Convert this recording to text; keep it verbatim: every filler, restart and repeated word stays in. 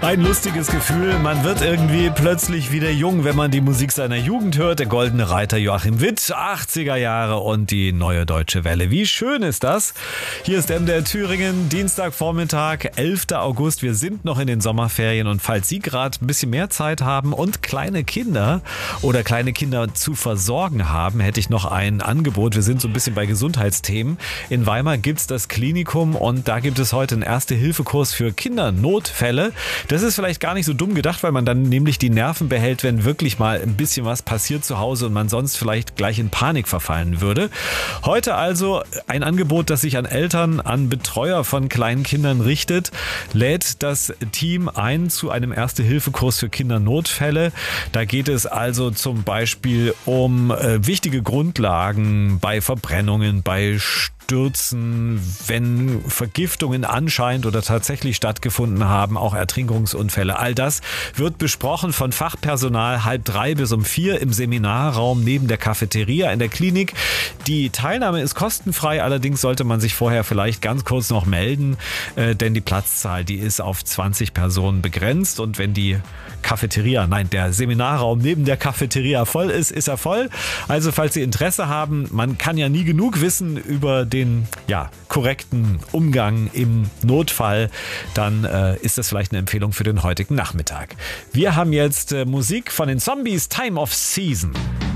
Ein lustiges Gefühl, man wird irgendwie plötzlich wieder jung, wenn man die Musik seiner Jugend hört. Der Goldene Reiter Joachim Witt, achtziger Jahre und die Neue Deutsche Welle. Wie schön ist das? Hier ist M D R Thüringen, Dienstagvormittag, elfter August. Wir sind noch in den Sommerferien und falls Sie gerade ein bisschen mehr Zeit haben und kleine Kinder oder kleine Kinder zu versorgen haben, hätte ich noch ein Angebot. Wir sind so ein bisschen bei Gesundheitsthemen. In Weimar gibt's das Klinikum und da gibt es heute einen Erste-Hilfe-Kurs für Kindernotfälle. Das ist vielleicht gar nicht so dumm gedacht, weil man dann nämlich die Nerven behält, wenn wirklich mal ein bisschen was passiert zu Hause und man sonst vielleicht gleich in Panik verfallen würde. Heute also ein Angebot, das sich an Eltern, an Betreuer von kleinen Kindern richtet, lädt das Team ein zu einem Erste-Hilfe-Kurs für Kindernotfälle. Da geht es also zum Beispiel um äh, wichtige Grundlagen bei Verbrennungen, bei Stürzen, wenn Vergiftungen anscheinend oder tatsächlich stattgefunden haben, auch Ertrinkungsunfälle. All das wird besprochen von Fachpersonal halb drei bis um vier im Seminarraum neben der Cafeteria in der Klinik. Die Teilnahme ist kostenfrei, allerdings sollte man sich vorher vielleicht ganz kurz noch melden, äh, denn die Platzzahl, die ist auf zwanzig Personen begrenzt und wenn die Cafeteria, nein, der Seminarraum neben der Cafeteria voll ist, ist er voll. Also falls Sie Interesse haben, man kann ja nie genug wissen über den ja, korrekten Umgang im Notfall, dann äh, ist das vielleicht eine Empfehlung für den heutigen Nachmittag. Wir haben jetzt äh, Musik von den Zombies, Time of Season.